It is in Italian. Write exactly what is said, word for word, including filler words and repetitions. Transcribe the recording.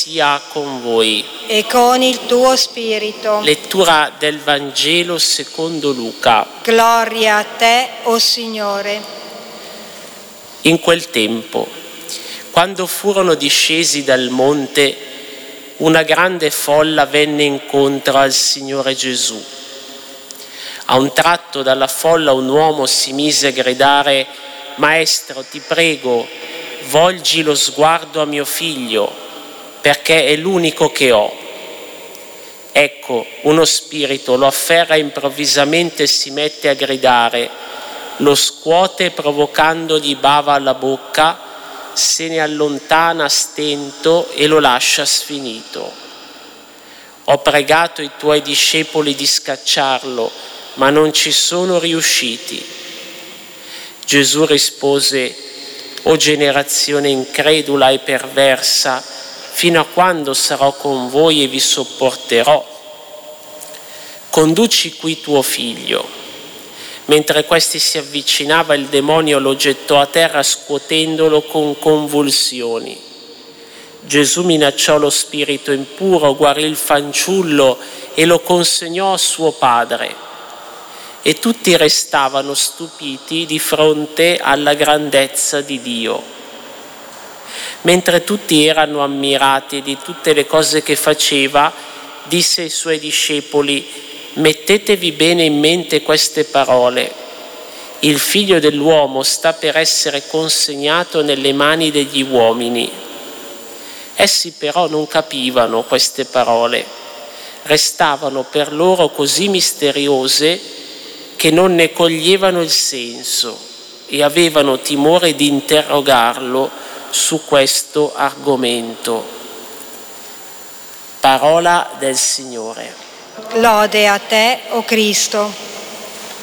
sia con voi. E con il tuo spirito. Lettura del Vangelo secondo Luca. Gloria a te, o Signore. In quel tempo, quando furono discesi dal monte, una grande folla venne incontro al Signore Gesù. A un tratto dalla folla un uomo si mise a gridare: «Maestro, ti prego, volgi lo sguardo a mio figlio, perché è l'unico che ho». Ecco, uno spirito lo afferra improvvisamente e si mette a gridare, lo scuote provocandogli bava alla bocca, se ne allontana a stento e lo lascia sfinito. Ho pregato i tuoi discepoli di scacciarlo, ma non ci sono riusciti. Gesù rispose: «O generazione incredula e perversa, fino a quando sarò con voi e vi sopporterò? Conduci qui tuo figlio». Mentre questi si avvicinava, il demonio lo gettò a terra scuotendolo con convulsioni. Gesù minacciò lo spirito impuro, guarì il fanciullo e lo consegnò a suo padre. E tutti restavano stupiti di fronte alla grandezza di Dio. Mentre tutti erano ammirati di tutte le cose che faceva, disse ai suoi discepoli: «Mettetevi bene in mente queste parole. Il figlio dell'uomo sta per essere consegnato nelle mani degli uomini». Essi però non capivano queste parole, restavano per loro così misteriose che non ne coglievano il senso e avevano timore di interrogarlo su questo argomento. Parola del Signore. Lode a te, o Cristo.